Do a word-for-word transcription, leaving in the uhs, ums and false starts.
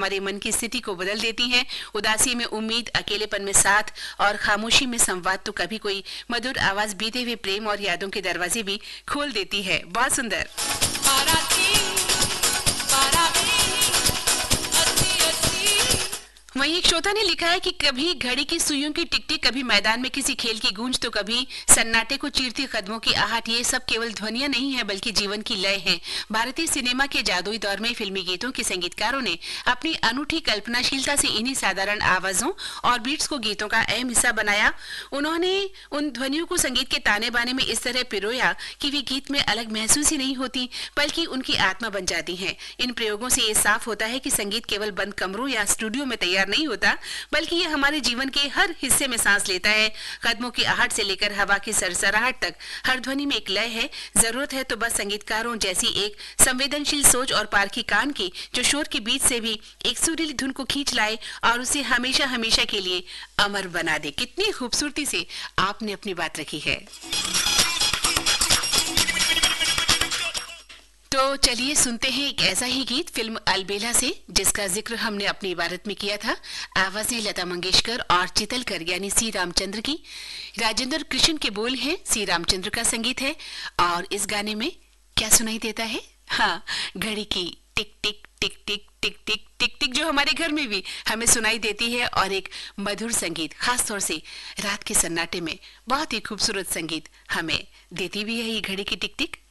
हमारे मन की स्थिति को बदल देती हैं। उदासी में उम्मीद, अकेलेपन में साथ और खामोशी में संवाद, तो कभी कोई मधुर आवाज बीते हुए प्रेम और यादों के दरवाजे भी खोल देती है। बहुत सुंदर। वहीं एक श्रोता ने लिखा है कि कभी घड़ी की सुइयों की टिक टिक, कभी मैदान में किसी खेल की गूंज, तो कभी सन्नाटे को चीरती कदमों की आहट। ये सब केवल ध्वनियां नहीं है बल्कि जीवन की लय है। भारतीय सिनेमा के जादुई दौर में फिल्मी गीतों के संगीतकारों ने अपनी अनूठी कल्पनाशीलता से इन्हीं साधारण आवाजों और बीट्स को गीतों का अहम हिस्सा बनाया। उन्होंने उन ध्वनियों को संगीत के ताने बाने में इस तरह पिरोया कि वे गीत में अलग महसूस ही नहीं होती बल्कि उनकी आत्मा बन जाती है। इन प्रयोगों से ये साफ होता है कि संगीत केवल बंद कमरों या स्टूडियो में तैयार नहीं होता बल्कि ये हमारे जीवन के हर हिस्से में सांस लेता है। कदमों की आहट से लेकर हवा की सरसराहट तक हर ध्वनि में एक लय है। जरूरत है तो बस संगीतकारों जैसी एक संवेदनशील सोच और पारखी कान की, जो शोर के बीच से भी एक सुरीली धुन को खींच लाए और उसे हमेशा हमेशा के लिए अमर बना दे। कितनी खूबसूरती से आपने अपनी बात रखी है। तो चलिए सुनते हैं एक ऐसा ही गीत फिल्म अलबेला से, जिसका जिक्र हमने अपनी इबारत में किया था। आवाजें लता मंगेशकर और चितलकर यानी सी रामचंद्र की। राजेंद्र कृष्ण के बोल हैं, सी रामचंद्र का संगीत है। और इस गाने में क्या सुनाई देता है? हाँ, घड़ी की टिक टिक टिक टिक टिक टिक टिक टिक, जो हमारे घर में भी हमें सुनाई देती है। और एक मधुर संगीत, खास तौर से रात के सन्नाटे में बहुत ही खूबसूरत संगीत हमें देती भी है ये घड़ी की टिक टिक।